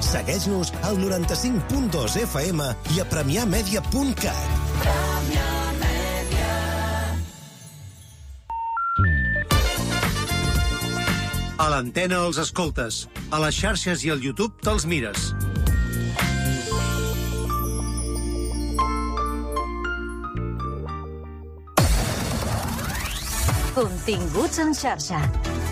Segueix-nos al 95.2 FM i a premiamedia.cat. A l'antena els escoltes, a les xarxes i al YouTube te'ls mires. Continguts en xarxa.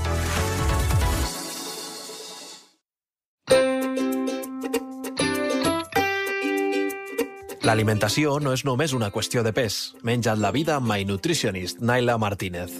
L'alimentació no és només una qüestió de pes. Menja't la vida amb My Nutritionist, Naila Martínez.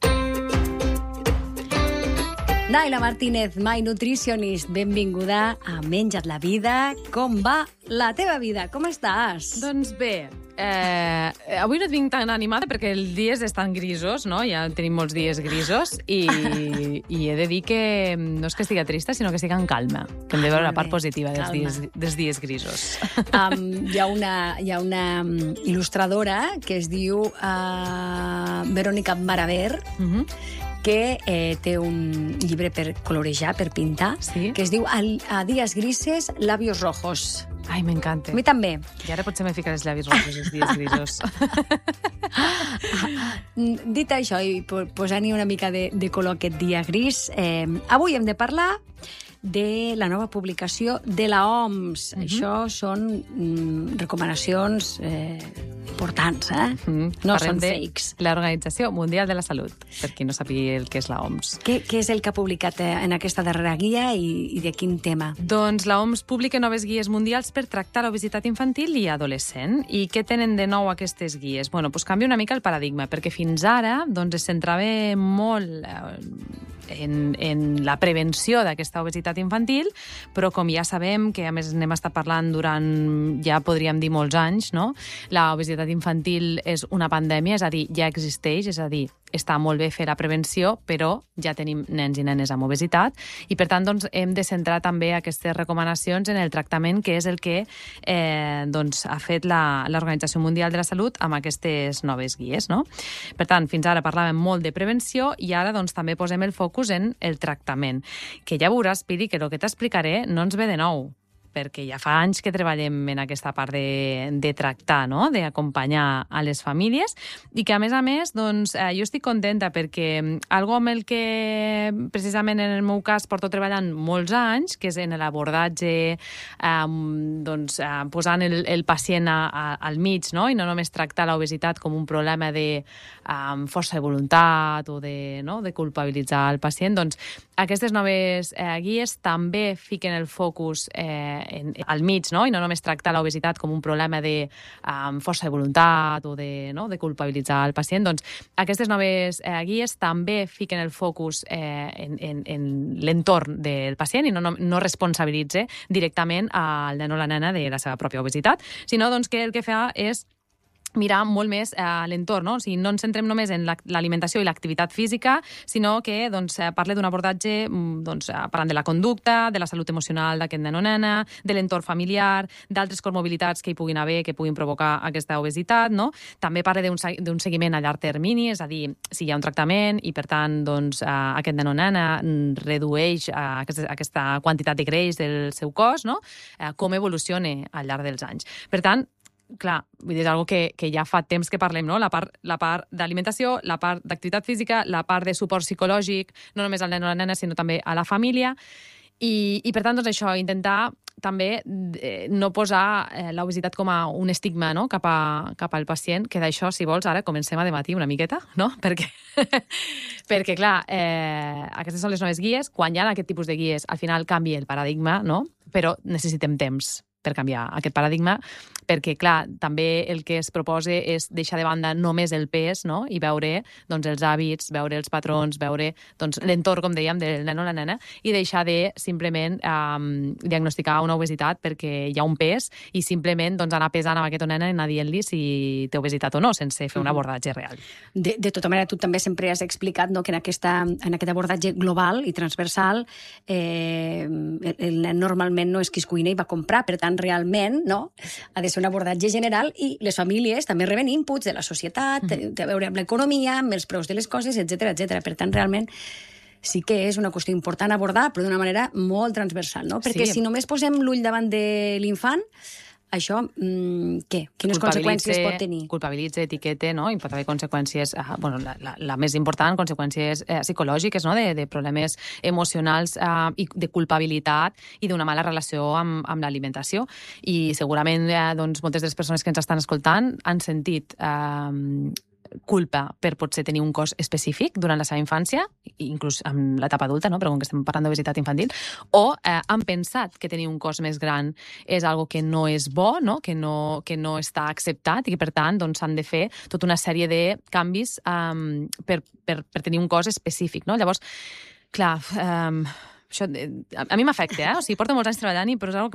Naila Martínez, My Nutritionist, benvinguda a Menja't la vida. Com va la teva vida? Com estàs? Doncs bé, avui no et vinc tan animada perquè els dies estan grisos, no? Ja tenim molts dies grisos i he de dir que no és que estigui trista, sinó que estic en calma, que hem de veure la part positiva dels dies grisos. Hi ha una il·lustradora que es diu Verónica Maraver, que té un llibre per colorejar, per pintar, que es diu A dies grises, labios rojos. Ai, m'encanta. A mi també. I ara potser me ficaré els llavis rojos els dies grisos. Dit això, i posant-hi una mica de color aquest dia gris, avui hem de parlar de la nova publicació de la OMS. Això són recomanacions importants, no són fakes. L'Organització Mundial de la Salut, per qui no sàpiga el que és la OMS. Què és el que ha publicat en aquesta darrera guia i de quin tema? Doncs la OMS publica noves guies mundials per tractar l'obesitat infantil i adolescent. I què tenen de nou aquestes guies? Bueno, doncs canvia una mica el paradigma, perquè fins ara es centrava molt en la prevenció d'aquesta obesitat infantil, però com ja sabem, que a més n'hem estat parlant durant, ja podríem dir, molts anys, no? La obesitat infantil és una pandèmia, és a dir, ja existeix, és a dir, està molt bé fer la prevenció, però ja tenim nens i nenes amb obesitat i, per tant, hem de centrar també aquestes recomanacions en el tractament, que és el que ha fet l'Organització Mundial de la Salut amb aquestes noves guies, no? Per tant, fins ara parlàvem molt de prevenció i ara també posem el focus en el tractament, que ja veuràs, Pili, que el que t'explicaré no ens ve de nou, perquè ja fa anys que treballem en aquesta part de tractar, no? D'acompanyar a les famílies i que, a més, jo estic contenta perquè algo amb el que, precisament en el meu cas, porto treballant molts anys, que és en l'abordatge, posant el pacient al mig, no? I no només tractar l'obesitat com un problema de força de voluntat o de culpabilitzar el pacient, doncs aquestes noves guies també fiquen el focus al mig, no? I no només tractar l'obesitat com un problema de força de voluntat o de culpabilitzar el pacient, doncs aquestes noves guies també fiquen el focus en l'entorn del pacient i no responsabilitza directament al nen o la nena de la seva pròpia obesitat, sinó que el que fa és mirar molt més a l'entorn, no? O sigui, no ens centrem només en l'alimentació i l'activitat física, sinó que parla d'un abordatge parlant de la conducta, de la salut emocional d'aquest nen o nena, de l'entorn familiar, d'altres comorbiditats que hi puguin haver, que puguin provocar aquesta obesitat, no? També parla d'un seguiment a llarg termini, és a dir, si hi ha un tractament i, per tant, aquest nen o nena redueix aquesta quantitat de greix del seu cos, no? Com evoluciona al llarg dels anys. Per tant, clar, vull dir, és una cosa que ja fa temps que parlem, no? La part d'alimentació, la part d'activitat física, la part de suport psicològic, no només al nen o la nena, sinó també a la família. I per tant, això, intentar també no posar l'obesitat com a un estigma, no? cap al pacient, que d'això, si vols, ara comencem a debatir una miqueta, no? Perquè clar, aquestes són les noves guies. Quan hi ha aquest tipus de guies, al final canvia el paradigma, no? Però necessitem temps per canviar aquest paradigma, perquè, clar, també el que es proposa és deixar de banda només el pes, no? I veure els hàbits, veure els patrons, veure l'entorn, com dèiem, del nen o la nena, i deixar de simplement diagnosticar una obesitat perquè hi ha un pes i simplement anar pesant amb aquest o nena i anar dient-li si té obesitat o no, sense fer un abordatge real. De tota manera, tu també sempre has explicat que en aquest abordatge global i transversal el nen normalment no és qui es cuina i va comprar, per tant, realment, no? Ha de ser un abordatge general i les famílies també reben inputs de la societat, té a veure amb l'economia, amb els preus de les coses, etc. Per tant, realment, sí que és una qüestió important abordar, però d'una manera molt transversal, no? Perquè Sí. si només posem l'ull davant de l'infant, això, què? Quines conseqüències pot tenir? Culpabilitza, etiqueta, no? I pot haver conseqüències, la més important, conseqüències psicològiques, no? De problemes emocionals i de culpabilitat i d'una mala relació amb l'alimentació. I segurament doncs, moltes de les persones que ens estan escoltant han sentit culpa per potser tenir un cos específic durant la seva infància, inclús amb l'etapa adulta, no? Però com que estem parlant d'obesitat infantil, o han pensat que tenir un cos més gran és algo que no és bo, no? Que no està acceptat i que, per tant, doncs, s'han de fer tota una sèrie de canvis per tenir un cos específic, no? Llavors, clar, això a mi m'afecta, o sigui, porto molts anys treballant-hi, però és una